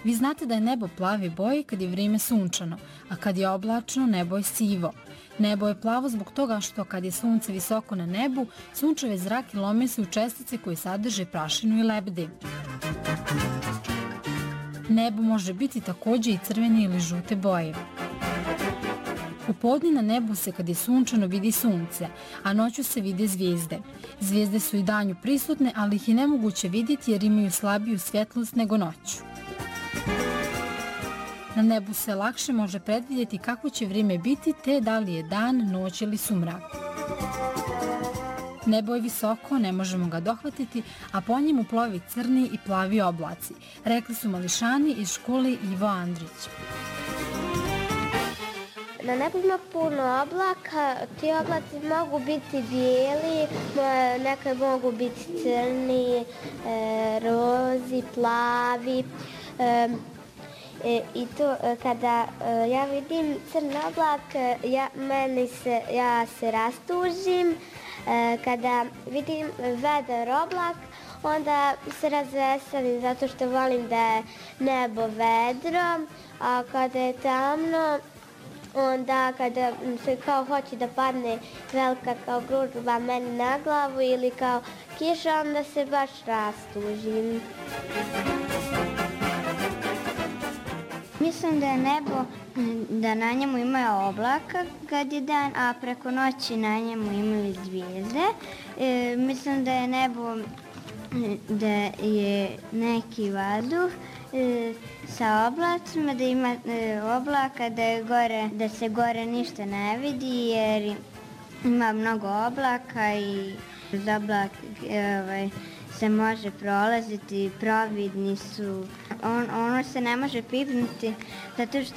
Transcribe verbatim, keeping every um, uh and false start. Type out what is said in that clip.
Vi znate da je nebo plave boje kad je vrijeme sunčano, a kad je oblačno nebo je sivo. Nebo je plavo zbog toga što kad je sunce visoko na nebu, sunčeve zrake lome se u čestice koje sadrže prašinu i lebde. Nebo može biti također i crvene ili žute boje. U podne na nebu se kad je sunčano vidi sunce, a noću se vide zvijezde. Zvijezde su i danju prisutne, ali ih je nemoguće vidjeti jer imaju slabiju svjetlost nego noću. Na nebu se lakše može predvidjeti kako će vrijeme biti te da li je dan, noć ili sumrak. Nebo je visoko, ne možemo ga dohvatiti, a po njemu plovi crni i plavi oblaci, rekli su mališani iz škole Ivo Andrić. Na nebu ima puno oblaka, ti oblaci mogu biti bijeli, neke mogu biti crni, rozi, plavi. I to kada ja vidim crn oblak, ja, meni se, ja se rastužim. Kada vidim vedar oblak, onda se razveselim zato što volim da je nebo vedro, a kada je tamno, onda kada se kao hoće da padne velika kao gružba meni na glavu ili kao kiša, onda se baš rastužim. Mislim da je nebo, da na njemu ima oblaka kad je dan, a preko noći na njemu imaju zvijezde. E, mislim da je nebo, da je neki vazduh e, sa oblacima, da ima e, oblaka, da, je gore, da se gore ništa ne vidi jer ima mnogo oblaka i uz oblak e, ovaj, se može prolaziti, providni su. On, ono se ne može pipnuti zato što